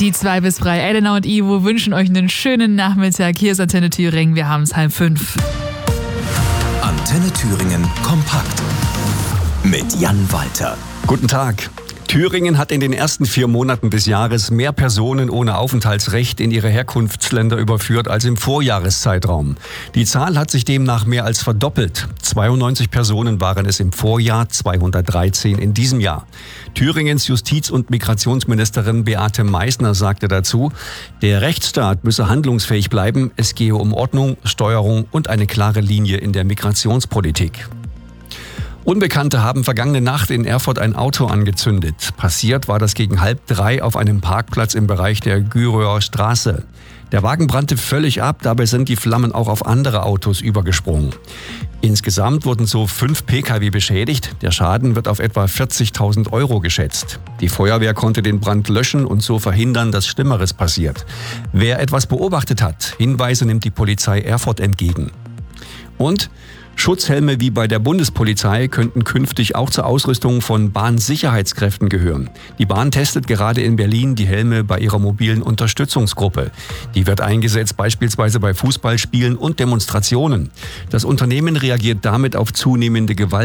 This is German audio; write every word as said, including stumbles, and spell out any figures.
Die zwei bis drei, Elena und Ivo, wünschen euch einen schönen Nachmittag. Hier ist Antenne Thüringen, wir haben es halb fünf. Antenne Thüringen kompakt mit Jan Walter. Guten Tag. Thüringen hat in den ersten vier Monaten des Jahres mehr Personen ohne Aufenthaltsrecht in ihre Herkunftsländer überführt als im Vorjahreszeitraum. Die Zahl hat sich demnach mehr als verdoppelt. zweiundneunzig Personen waren es im Vorjahr, zweihundertdreizehn in diesem Jahr. Thüringens Justiz- und Migrationsministerin Beate Meißner sagte dazu, der Rechtsstaat müsse handlungsfähig bleiben. Es gehe um Ordnung, Steuerung und eine klare Linie in der Migrationspolitik. Unbekannte haben vergangene Nacht in Erfurt ein Auto angezündet. Passiert war das gegen halb drei auf einem Parkplatz im Bereich der Güröer Straße. Der Wagen brannte völlig ab, dabei sind die Flammen auch auf andere Autos übergesprungen. Insgesamt wurden so fünf Pkw beschädigt. Der Schaden wird auf etwa vierzigtausend Euro geschätzt. Die Feuerwehr konnte den Brand löschen und so verhindern, dass Schlimmeres passiert. Wer etwas beobachtet hat, Hinweise nimmt die Polizei Erfurt entgegen. Und Schutzhelme wie bei der Bundespolizei könnten künftig auch zur Ausrüstung von Bahnsicherheitskräften gehören. Die Bahn testet gerade in Berlin die Helme bei ihrer mobilen Unterstützungsgruppe. Die wird eingesetzt beispielsweise bei Fußballspielen und Demonstrationen. Das Unternehmen reagiert damit auf zunehmende Gewalt